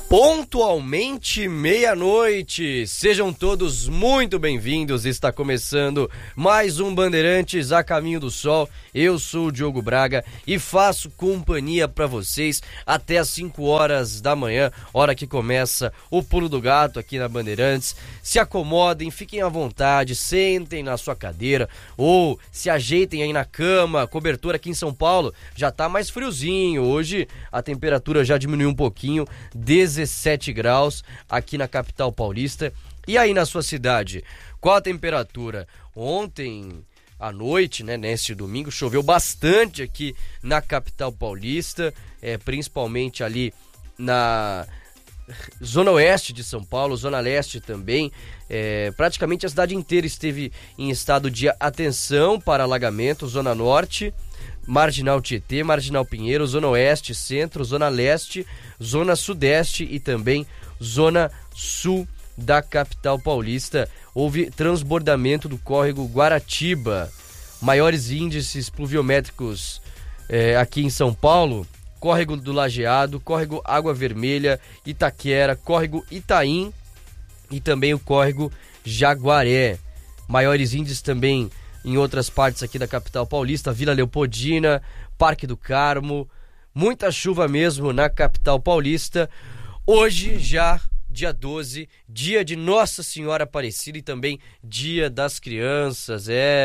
Pontualmente meia-noite, sejam todos muito bem-vindos, está começando mais um Bandeirantes a Caminho do Sol. Eu sou o Diogo Braga e faço companhia para vocês até às 5 horas da manhã, hora que começa o Pulo do Gato aqui na Bandeirantes. Se acomodem, fiquem à vontade, sentem na sua cadeira ou se ajeitem aí na cama. Cobertura aqui em São Paulo já tá mais friozinho, hoje a temperatura já diminuiu um pouquinho, 17 graus aqui na capital paulista. E aí na sua cidade, qual a temperatura? Ontem à noite, né, neste domingo, choveu bastante aqui na capital paulista, principalmente ali na zona oeste de São Paulo, zona leste também. Praticamente a cidade inteira esteve em estado de atenção para alagamento. Zona norte, Marginal Tietê, Marginal Pinheiro, Zona Oeste, Centro, Zona Leste, Zona Sudeste e também Zona Sul da capital paulista. Houve transbordamento do córrego Guaratiba. Maiores índices pluviométricos aqui em São Paulo: córrego do Lajeado, córrego Água Vermelha, Itaquera, córrego Itaim e também o córrego Jaguaré. Maiores índices também em outras partes aqui da capital paulista: Vila Leopoldina, Parque do Carmo. Muita chuva mesmo na capital paulista. Hoje já dia 12, dia de Nossa Senhora Aparecida e também dia das crianças.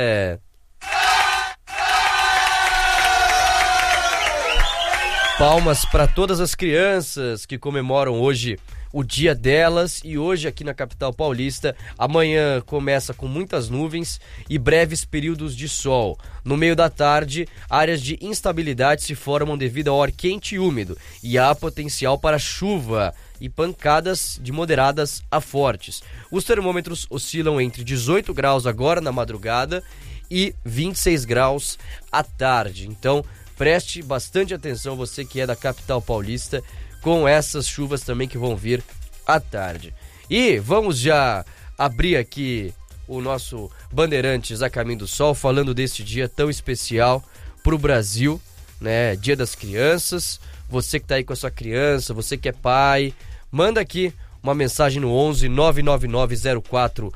Palmas para todas as crianças que comemoram hoje o dia delas. E hoje aqui na capital paulista, amanhã começa com muitas nuvens e breves períodos de sol. No meio da tarde, áreas de instabilidade se formam devido ao ar quente e úmido e há potencial para chuva e pancadas de moderadas a fortes. Os termômetros oscilam entre 18 graus agora na madrugada e 26 graus à tarde. Então, preste bastante atenção, você que é da capital paulista, com essas chuvas também que vão vir à tarde. E vamos já abrir aqui o nosso Bandeirantes a Caminho do Sol, falando deste dia tão especial para o Brasil, né? Dia das Crianças. Você que está aí com a sua criança, você que é pai, manda aqui uma mensagem no 11 999 04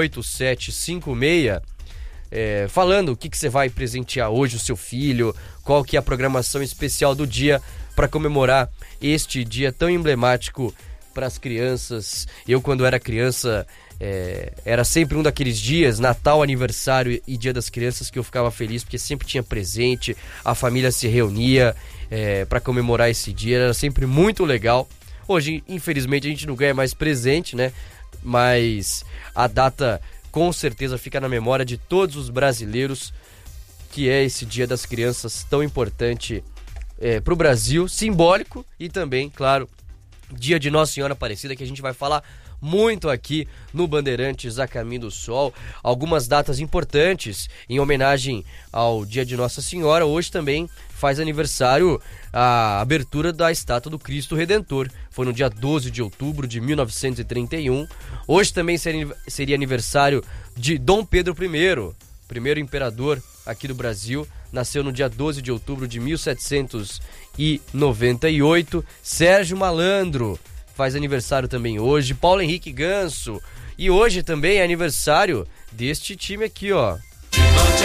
8756, falando o que você vai presentear hoje o seu filho, qual que é a programação especial do dia para comemorar este dia tão emblemático para as crianças. Eu, quando era criança, era sempre um daqueles dias, Natal, aniversário e Dia das Crianças, que eu ficava feliz porque sempre tinha presente, a família se reunia para comemorar esse dia, era sempre muito legal. Hoje, infelizmente, a gente não ganha mais presente, né? Mas a data com certeza fica na memória de todos os brasileiros, que é esse Dia das Crianças tão importante para o Brasil, simbólico, e também, claro, dia de Nossa Senhora Aparecida, que a gente vai falar muito aqui no Bandeirantes a Caminho do Sol. Algumas datas importantes em homenagem ao dia de Nossa Senhora. Hoje também faz aniversário a abertura da estátua do Cristo Redentor. Foi no dia 12 de outubro de 1931. Hoje também seria aniversário de Dom Pedro I, primeiro imperador aqui do Brasil. Nasceu no dia 12 de outubro de 1798. Sérgio Malandro faz aniversário também hoje. Paulo Henrique Ganso. E hoje também é aniversário deste time aqui, ó.